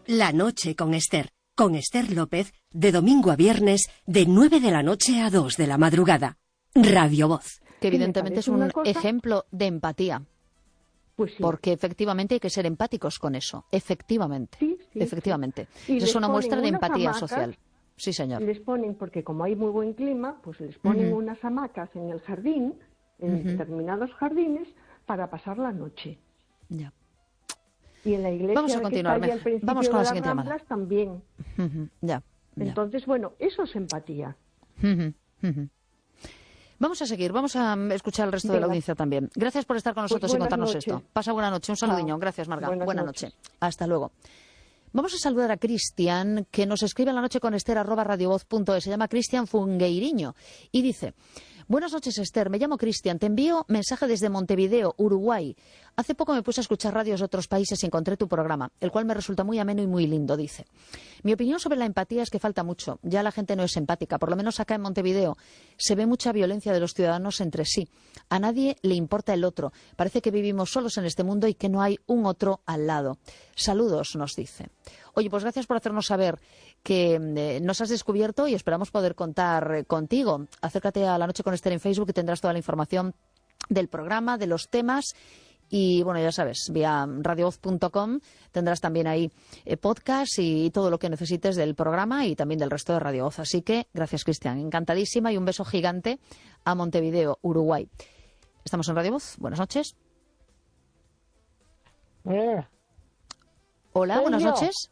La noche con Esther López, de domingo a viernes, de 9 de la noche a 2 de la madrugada. Radio Voz. Que evidentemente es un ejemplo de empatía. Pues sí. Porque efectivamente hay que ser empáticos con eso. Efectivamente. Sí, efectivamente. Y Es una muestra de unas empatía hamacas, social. Sí, señor. Les ponen, porque como hay muy buen clima, pues les ponen unas hamacas en el jardín, en determinados jardines, para pasar la noche. Ya. Y en la iglesia Vamos a continuar. que está allí al principio Vamos con la de las siguiente llamada. Ramblas también. Ya. Entonces, bueno, eso es empatía. Vamos a seguir, vamos a escuchar al resto de la audiencia también. Gracias por estar con nosotros y contarnos esto. Pasa buena noche, un saludiño. Gracias, Marga. Buena noche. Hasta luego. Vamos a saludar a Cristian, que nos escribe en la noche con Esther @radiovoz.es. Se llama Cristian Fungueiriño y dice: buenas noches, Esther. Me llamo Cristian. Te envío mensaje desde Montevideo, Uruguay. Hace poco me puse a escuchar radios de otros países y encontré tu programa, el cual me resulta muy ameno y muy lindo, dice. Mi opinión sobre la empatía es que falta mucho. Ya la gente no es empática. Por lo menos acá en Montevideo se ve mucha violencia de los ciudadanos entre sí. A nadie le importa el otro. Parece que vivimos solos en este mundo y que no hay un otro al lado. Saludos, nos dice. Oye, pues gracias por hacernos saber que nos has descubierto y esperamos poder contar contigo. Acércate a La Noche con Esther en Facebook y tendrás toda la información del programa, de los temas. Y bueno, ya sabes, vía radiovoz.com tendrás también ahí podcast y todo lo que necesites del programa y también del resto de Radio Voz. Así que gracias, Cristian. Encantadísima y un beso gigante a Montevideo, Uruguay. Estamos en Radio Voz. Buenas noches. Hola, buenas noches.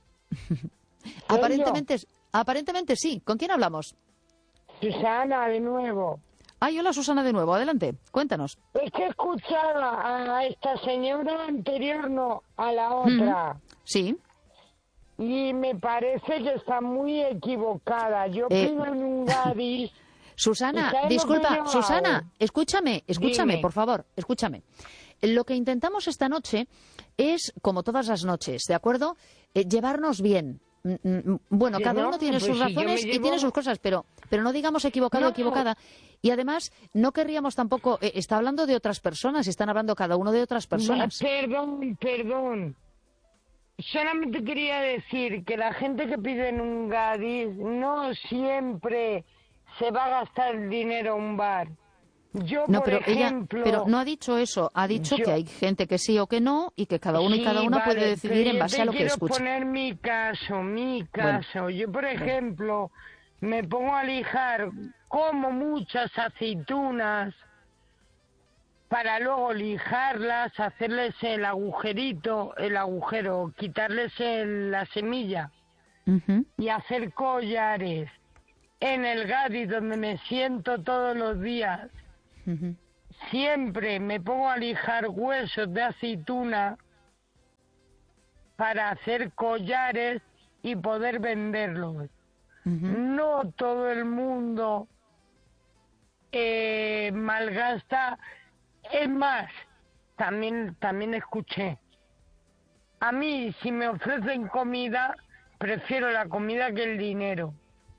Aparentemente sí. ¿Con quién hablamos? Susana, de nuevo. Ay, hola, Susana, de nuevo. Adelante, cuéntanos. Es que escuchaba a esta señora anterior, no, a la otra. Sí. Y me parece que está muy equivocada. Yo pido en un Gadis. Susana, disculpa, Susana, escúchame, Dime. por favor, escúchame. Lo que intentamos esta noche es, como todas las noches, ¿de acuerdo? Llevarnos bien. Bueno, Sí, cada no, uno tiene pues sus si yo razones me y tiene llevo- sus cosas, pero no digamos equivocado o No. equivocada. Y además, no querríamos tampoco... está hablando de otras personas y están hablando cada uno de otras personas. Perdón. Solamente quería decir que la gente que pide en un Gadis no siempre se va a gastar el dinero a un bar. Yo, No, por ejemplo... pero no ha dicho eso. Ha dicho que hay gente que sí o que no y que cada uno y cada una puede decidir en base a lo que escucha. Quiero poner mi caso. Bueno. Yo, por ejemplo, me pongo a lijar, como muchas aceitunas para luego lijarlas, hacerles el agujero, quitarles la semilla y hacer collares en el Gadis donde me siento todos los días. Siempre me pongo a lijar huesos de aceituna para hacer collares y poder venderlos. No todo el mundo malgasta. Es más, también escuché. A mí, si me ofrecen comida, prefiero la comida que el dinero.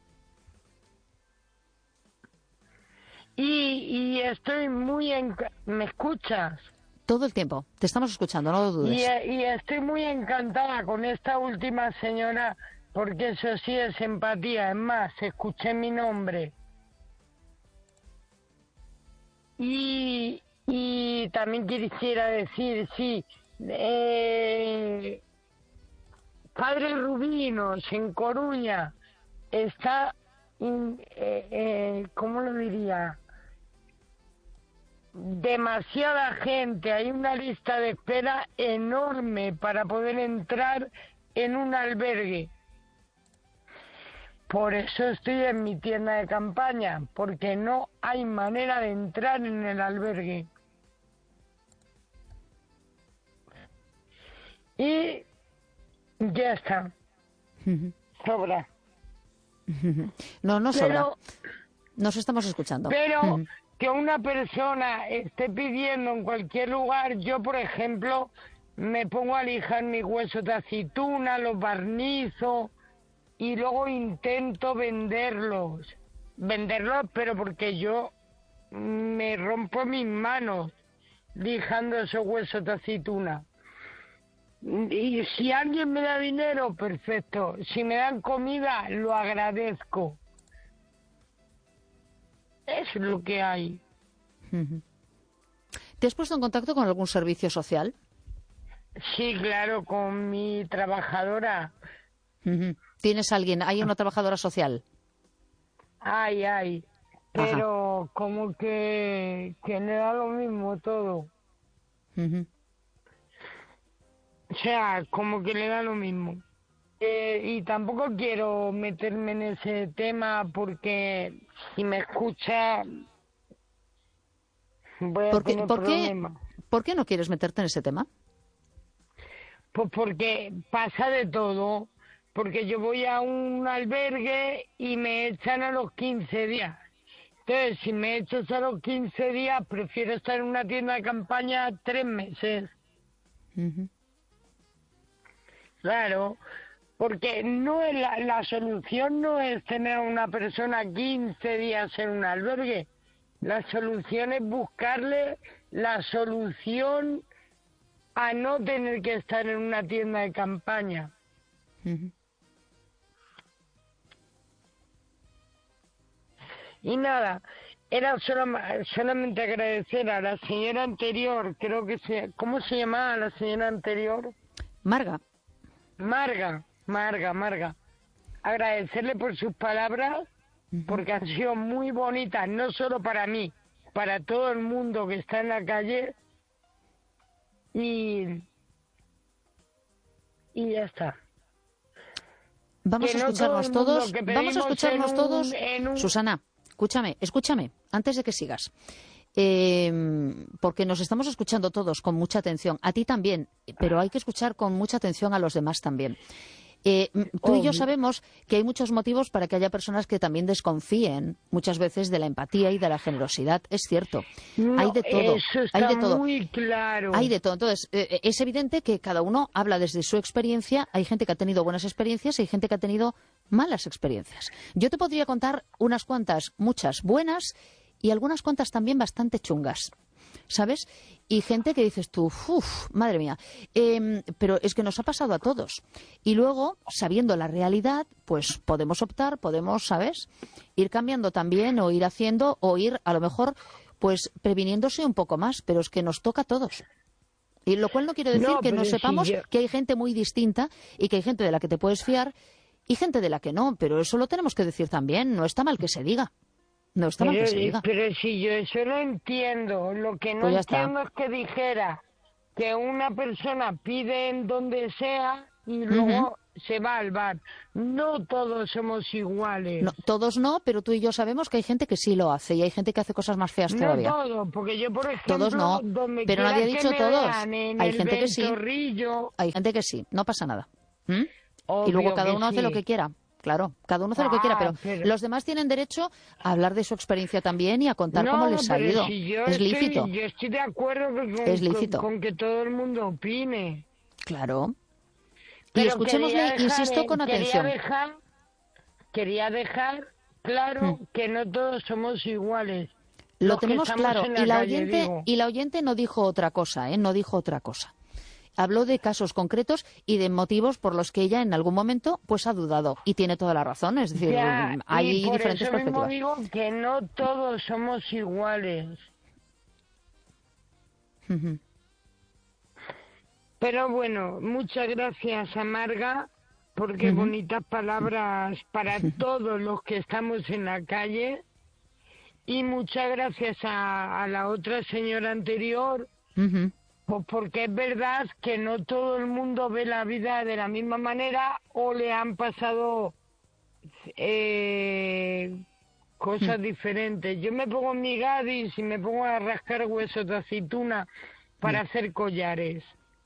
Y estoy muy... ¿Me escuchas? Todo el tiempo. Te estamos escuchando, no lo dudes. Y estoy muy encantada con esta última señora, porque eso sí es empatía. Es más, escuché mi nombre. Y también quisiera decir, sí, Padre Rubinos, en Coruña, está, ¿cómo lo diría? Demasiada gente, hay una lista de espera enorme para poder entrar en un albergue. Por eso estoy en mi tienda de campaña, porque no hay manera de entrar en el albergue. Y ya está. Sobra. No sobra. Nos estamos escuchando. Pero que una persona esté pidiendo en cualquier lugar, yo por ejemplo me pongo a lijar mis huesos de aceituna, los barnizo y luego intento venderlos, pero porque yo me rompo mis manos lijando esos huesos de aceituna. Y si alguien me da dinero, perfecto. Si me dan comida, lo agradezco. Es lo que hay. ¿Te has puesto en contacto con algún servicio social? Sí, claro, con mi trabajadora. ¿Tienes alguien? ¿Hay una trabajadora social? Hay. Pero como que me da lo mismo todo. O sea, como que le da lo mismo. Y tampoco quiero meterme en ese tema porque si me escucha voy a tener problemas. ¿Por qué no quieres meterte en ese tema? Pues porque pasa de todo. Porque yo voy a un albergue y me echan a los 15 días. Entonces, si me echas a los 15 días, prefiero estar en una tienda de campaña 3 meses. Claro, porque no es la solución no es tener a una persona 15 días en un albergue. La solución es buscarle la solución a no tener que estar en una tienda de campaña. Y nada, era solamente agradecer a la señora anterior, ¿cómo se llamaba la señora anterior? Marga. Agradecerle por sus palabras, porque han sido muy bonitas, no solo para mí, para todo el mundo que está en la calle. Y ya está. Vamos a escucharnos todos. Vamos a escucharnos todos. Susana, escúchame, antes de que sigas. Porque nos estamos escuchando todos con mucha atención. A ti también, pero hay que escuchar con mucha atención a los demás también. Tú y yo sabemos que hay muchos motivos para que haya personas que también desconfíen muchas veces de la empatía y de la generosidad. Es cierto. Hay de todo. Eso está hay de todo. Muy claro. Hay de todo. Entonces, es evidente que cada uno habla desde su experiencia. Hay gente que ha tenido buenas experiencias y hay gente que ha tenido malas experiencias. Yo te podría contar unas cuantas, muchas buenas y algunas cuantas también bastante chungas. ¿Sabes? Y gente que dices tú, madre mía, pero es que nos ha pasado a todos. Y luego, sabiendo la realidad, pues podemos optar, ¿sabes? Ir cambiando también o ir haciendo o ir, a lo mejor, pues previniéndose un poco más, pero es que nos toca a todos. Y lo cual no quiere decir que no sepamos que hay gente muy distinta y que hay gente de la que te puedes fiar y gente de la que no, pero eso lo tenemos que decir también, no está mal que se diga. No está mal que se diga. Pero si yo eso lo entiendo, lo que no entiendo es que dijera que una persona pide en donde sea y luego se va al bar. No todos somos iguales. No, todos no, pero tú y yo sabemos que hay gente que sí lo hace y hay gente que hace cosas más feas todavía. No todos, porque yo, por ejemplo, todos no, pero nadie ha dicho todos. Hay gente que sí. Hay gente que sí, no pasa nada. Y luego cada uno hace lo que quiera. Claro, cada uno hace lo que quiera, pero los demás tienen derecho a hablar de su experiencia también y a contar cómo les ha ido. Es lícito. Yo estoy de acuerdo con que todo el mundo opine. Claro. Y escuchémosle, insisto, con atención. Quería dejar claro que no todos somos iguales. Lo tenemos claro. Y la oyente no dijo otra cosa, no dijo otra cosa. Habló de casos concretos y de motivos por los que ella en algún momento pues ha dudado y tiene toda la razón, es decir, hay diferentes perspectivas. Por eso mismo digo que no todos somos iguales. Pero bueno, muchas gracias a Marga, porque bonitas palabras para todos los que estamos en la calle, y muchas gracias a la otra señora anterior. Pues porque es verdad que no todo el mundo ve la vida de la misma manera o le han pasado cosas diferentes. Yo me pongo en mi Gadis y me pongo a rascar huesos de aceituna para hacer collares.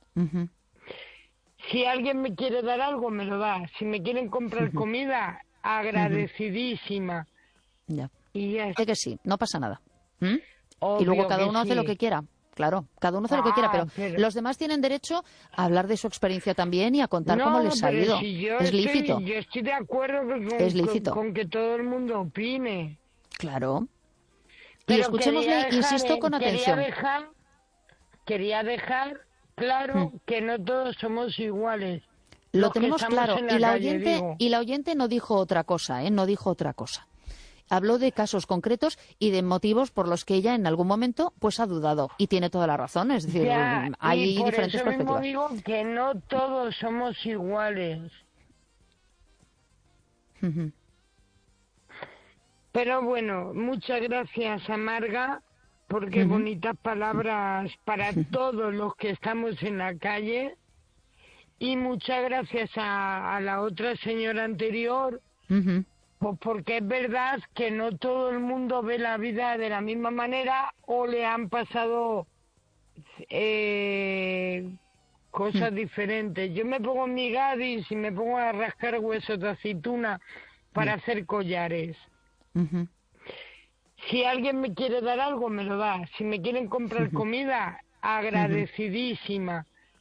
Si alguien me quiere dar algo, me lo da. Si me quieren comprar comida, agradecidísima. Ya. Y ya está. Que sí, no pasa nada. Y luego cada uno hace lo que quiera. Claro, cada uno hace lo que quiera, pero los demás tienen derecho a hablar de su experiencia también y a contar cómo les ha ido. Es lícito. Yo estoy de acuerdo con que todo el mundo opine. Claro. Y escuchémosle, insisto, con atención. Quería dejar claro que no todos somos iguales. Lo tenemos claro. Y la oyente no dijo otra cosa, no dijo otra cosa. Habló de casos concretos y de motivos por los que ella en algún momento pues ha dudado. Y tiene toda la razón, es decir, hay diferentes perspectivas. Y por eso mismo digo que no todos somos iguales. Pero bueno, muchas gracias a Marga, porque bonitas palabras para todos los que estamos en la calle. Y muchas gracias a la otra señora anterior, pues porque es verdad que no todo el mundo ve la vida de la misma manera o le han pasado cosas diferentes. Yo me pongo en mi Gadis y me pongo a rascar huesos de aceituna para hacer collares. Si alguien me quiere dar algo, me lo da. Si me quieren comprar comida, agradecidísima.